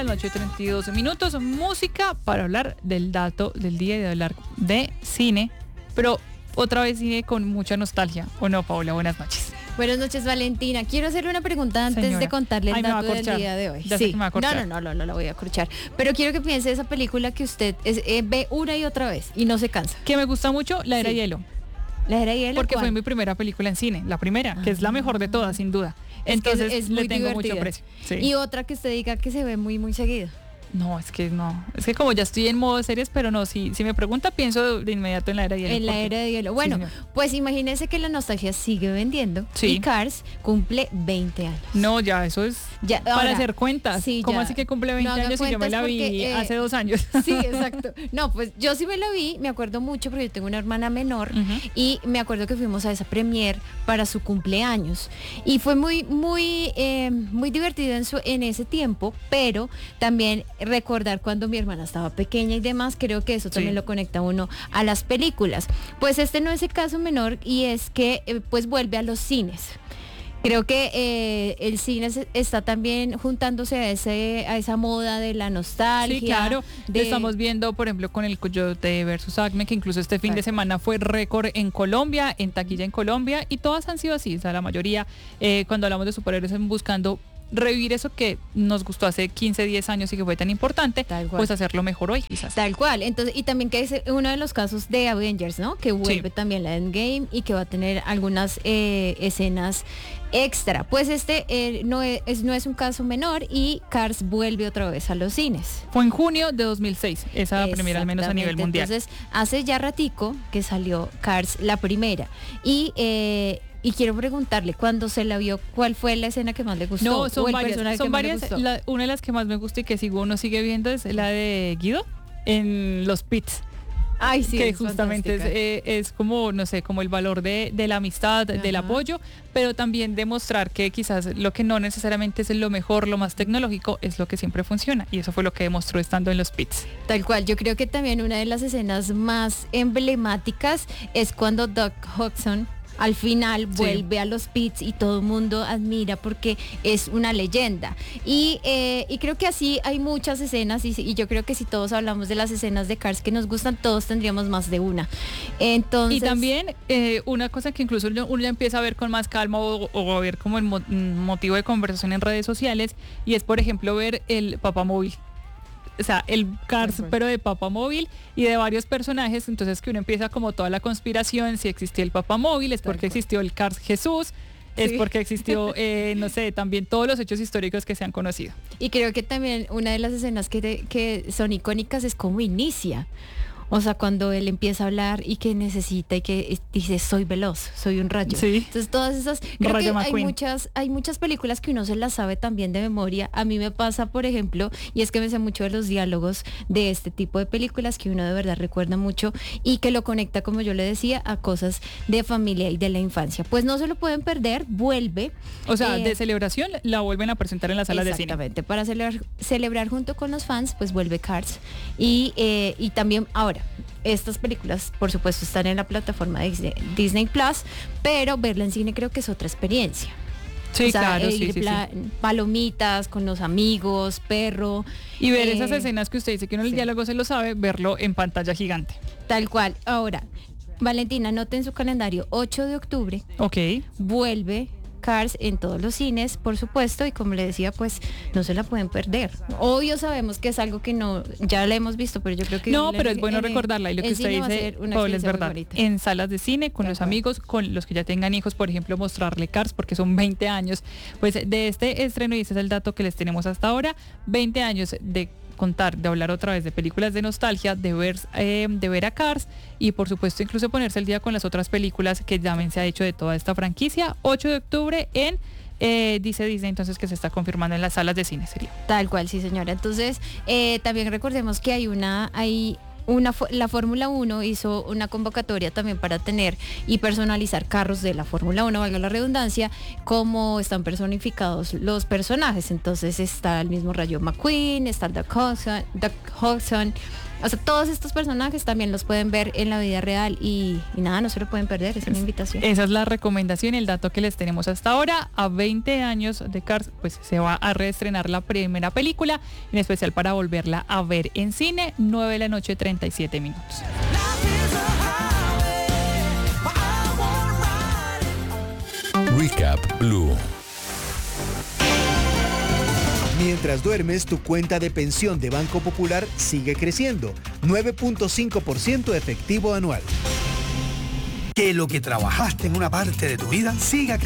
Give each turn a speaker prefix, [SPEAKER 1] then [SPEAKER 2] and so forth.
[SPEAKER 1] las noche, 32 minutos. Música para hablar del dato del día y de hablar de cine, pero otra vez cine con mucha nostalgia. ¿O no, Paola? Buenas noches.
[SPEAKER 2] Buenas noches, Valentina. Quiero hacerle una pregunta antes
[SPEAKER 1] Señora.
[SPEAKER 2] de contarle el
[SPEAKER 1] Ay, me va a
[SPEAKER 2] dato del
[SPEAKER 1] corchar.
[SPEAKER 2] día de hoy.
[SPEAKER 1] Ya sé que me va a corchar.
[SPEAKER 2] No la voy a corchar. Pero quiero que piense esa película que usted ve una y otra vez y no se cansa.
[SPEAKER 1] Que me gusta mucho La Era
[SPEAKER 2] Sí.
[SPEAKER 1] Hielo.
[SPEAKER 2] La Era de Hielo.
[SPEAKER 1] Porque
[SPEAKER 2] ¿cuál?
[SPEAKER 1] fue mi primera película en cine, la primera, que es la mejor de todas, sin duda.
[SPEAKER 2] Es que
[SPEAKER 1] Entonces
[SPEAKER 2] es
[SPEAKER 1] le
[SPEAKER 2] muy
[SPEAKER 1] tengo
[SPEAKER 2] divertida.
[SPEAKER 1] mucho precio. Sí.
[SPEAKER 2] Y otra que usted diga que se ve muy, muy seguido.
[SPEAKER 1] No, es que no. Es que como ya estoy en modo series, pero no, si me pregunta, pienso de inmediato en La Era de Hielo.
[SPEAKER 2] En la
[SPEAKER 1] porque-
[SPEAKER 2] Era de Hielo. Bueno,
[SPEAKER 1] señor.
[SPEAKER 2] pues imagínese que la nostalgia sigue vendiendo.
[SPEAKER 1] Sí.
[SPEAKER 2] Y Cars cumple 20 años.
[SPEAKER 1] No, ya, eso es
[SPEAKER 2] Ya,
[SPEAKER 1] para
[SPEAKER 2] ahora,
[SPEAKER 1] hacer cuentas.
[SPEAKER 2] sí,
[SPEAKER 1] ¿Cómo
[SPEAKER 2] ya.
[SPEAKER 1] así que cumple
[SPEAKER 2] No
[SPEAKER 1] 20
[SPEAKER 2] haga
[SPEAKER 1] años y yo me
[SPEAKER 2] cuentas
[SPEAKER 1] la vi
[SPEAKER 2] porque,
[SPEAKER 1] hace 2 años?
[SPEAKER 2] Sí, exacto. No, pues yo sí me la vi, me acuerdo mucho porque yo tengo una hermana menor
[SPEAKER 1] Ujú.
[SPEAKER 2] y me acuerdo que fuimos a esa premier para su cumpleaños y fue muy, muy, muy divertido en ese tiempo, pero también recordar cuando mi hermana estaba pequeña y demás, creo que eso también
[SPEAKER 1] Sí.
[SPEAKER 2] lo conecta a uno a las películas. Pues este no es el caso menor y es que pues vuelve a los cines. Creo que el cine está también juntándose a esa moda de la nostalgia.
[SPEAKER 1] Sí, claro.
[SPEAKER 2] de-
[SPEAKER 1] Lo estamos viendo, por ejemplo, con el Coyote versus Acme, que incluso este fin de
[SPEAKER 2] Exacto.
[SPEAKER 1] semana fue récord en Colombia, en taquilla en Colombia, y todas han sido así. O sea, la mayoría, cuando hablamos de superhéroes, están buscando revivir eso que nos gustó hace 15, 10 años y que fue tan importante,
[SPEAKER 2] Tal cual.
[SPEAKER 1] pues hacerlo mejor hoy, quizás.
[SPEAKER 2] Tal cual. Entonces, y también que es uno de los casos de Avengers, ¿no? Que vuelve también la Endgame y que va a tener algunas escenas extra. Pues no es un caso menor y Cars vuelve otra vez a los cines.
[SPEAKER 1] Fue en junio de 2006, esa primera al menos a nivel
[SPEAKER 2] Exactamente.
[SPEAKER 1] mundial.
[SPEAKER 2] Entonces, hace ya ratico que salió Cars la primera. Y quiero preguntarle, cuando se la vio, ¿cuál fue la escena que más le gustó?
[SPEAKER 1] No,
[SPEAKER 2] ¿O
[SPEAKER 1] son
[SPEAKER 2] el
[SPEAKER 1] varias.
[SPEAKER 2] personaje
[SPEAKER 1] Son
[SPEAKER 2] que más le
[SPEAKER 1] varias.
[SPEAKER 2] gustó?
[SPEAKER 1] Una de las que más me gusta y que uno sigue viendo es la de Guido en los pits.
[SPEAKER 2] Ay, sí,
[SPEAKER 1] que
[SPEAKER 2] es
[SPEAKER 1] justamente
[SPEAKER 2] fantástica.
[SPEAKER 1] es como, no sé, como el valor de la amistad, del
[SPEAKER 2] Ajá.
[SPEAKER 1] apoyo, pero también demostrar que quizás lo que no necesariamente es lo mejor, lo más tecnológico, es lo que siempre funciona. Y eso fue lo que demostró estando en los pits.
[SPEAKER 2] Tal cual, yo creo que también una de las escenas más emblemáticas es cuando Doc Hudson al final vuelve a los pits y todo el mundo admira porque es una leyenda. Y creo que así hay muchas escenas y yo creo que si todos hablamos de las escenas de Cars que nos gustan, todos tendríamos más de una. Entonces,
[SPEAKER 1] Y también una cosa que incluso uno ya empieza a ver con más calma o a ver como el motivo de conversación en redes sociales, y es por ejemplo ver el papamóvil. O sea, el Cars, pero de papamóvil y de varios personajes, entonces que uno empieza como toda la conspiración, si existió el papamóvil, es porque existió el Cars Jesús, es
[SPEAKER 2] Sí.
[SPEAKER 1] porque existió, no sé, también todos los hechos históricos que se han conocido.
[SPEAKER 2] y creo que también una de las escenas que son icónicas es cómo inicia. O sea, cuando él empieza a hablar y que necesita y que dice, soy veloz, soy un rayo.
[SPEAKER 1] Sí.
[SPEAKER 2] Entonces todas esas, creo
[SPEAKER 1] Rayo
[SPEAKER 2] que hay
[SPEAKER 1] McQueen.
[SPEAKER 2] muchas películas que uno se las sabe también de memoria. A mí me pasa, por ejemplo, y es que me sé mucho de los diálogos de este tipo de películas que uno de verdad recuerda mucho y que lo conecta, como yo le decía, a cosas de familia y de la infancia. Pues no se lo pueden perder, vuelve.
[SPEAKER 1] O sea,
[SPEAKER 2] Eh,
[SPEAKER 1] de celebración la vuelven a presentar en las salas de cine.
[SPEAKER 2] Exactamente, para celebrar junto con los fans, pues vuelve Cars. Y también ahora, estas películas, por supuesto, están en la plataforma de Disney Plus, pero verla en cine creo que es otra experiencia.
[SPEAKER 1] Sí,
[SPEAKER 2] O sea,
[SPEAKER 1] claro,
[SPEAKER 2] ir palomitas con los amigos, perro.
[SPEAKER 1] Y ver esas escenas que usted dice que uno el
[SPEAKER 2] sí.
[SPEAKER 1] diálogo se lo sabe, verlo en pantalla gigante.
[SPEAKER 2] Tal cual. Ahora, Valentina, anote en su calendario, 8 de octubre,
[SPEAKER 1] Ok.
[SPEAKER 2] vuelve Cars en todos los cines, por supuesto, y como le decía, pues no se la pueden perder. Obvio sabemos que es algo que no, ya la hemos visto, pero yo creo que
[SPEAKER 1] No, pero es bueno recordarla, y lo que
[SPEAKER 2] en
[SPEAKER 1] usted
[SPEAKER 2] cine va a
[SPEAKER 1] dice,
[SPEAKER 2] ser una
[SPEAKER 1] Paola, es
[SPEAKER 2] experiencia muy
[SPEAKER 1] verdad.
[SPEAKER 2] bonita.
[SPEAKER 1] En salas de cine, con
[SPEAKER 2] Tal
[SPEAKER 1] los
[SPEAKER 2] cual.
[SPEAKER 1] amigos, con los que ya tengan hijos, por ejemplo, mostrarle Cars, porque son 20 años, pues de este estreno, y ese es el dato que les tenemos hasta ahora, 20 años de contar, de hablar otra vez de películas de nostalgia, de ver a Cars y por supuesto incluso ponerse el día con las otras películas que también se ha hecho de toda esta franquicia. 8 de octubre en dice Disney entonces que se está confirmando en las salas de cine, sería.
[SPEAKER 2] Tal cual, sí señora. Entonces, también recordemos que la Fórmula 1 hizo una convocatoria también para tener y personalizar carros de la Fórmula 1, valga la redundancia, como están personificados los personajes. Entonces está el mismo Rayo McQueen, está el Doc Hudson, O sea, todos estos personajes también los pueden ver en la vida real y nada, no se lo pueden perder, es una invitación.
[SPEAKER 1] Esa es la recomendación, el dato que les tenemos hasta ahora. A 20 años de Cars, pues se va a reestrenar la primera película, en especial para volverla a ver en cine, 9 de la noche, 37 minutos.
[SPEAKER 3] Recap Blue.
[SPEAKER 4] Mientras duermes, tu cuenta de pensión de Banco Popular sigue creciendo, 9.5% efectivo anual.
[SPEAKER 5] Que lo que trabajaste en una parte de tu vida siga creciendo.